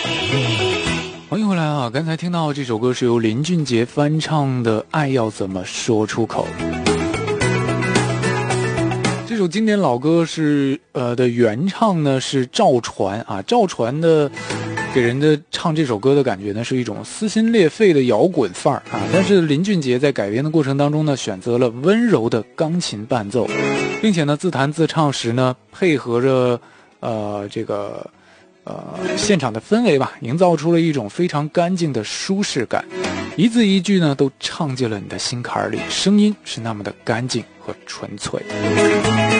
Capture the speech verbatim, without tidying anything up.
欢迎回来啊！刚才听到这首歌是由林俊杰翻唱的《爱要怎么说出口》。这首经典老歌是呃的原唱呢是赵传啊，赵传的给人的唱这首歌的感觉呢是一种撕心裂肺的摇滚范儿啊，但是林俊杰在改编的过程当中呢选择了温柔的钢琴伴奏，并且呢自弹自唱时呢配合着呃这个呃现场的氛围吧，营造出了一种非常干净的舒适感，一字一句呢都唱进了你的心坎里，声音是那么的干净和纯粹。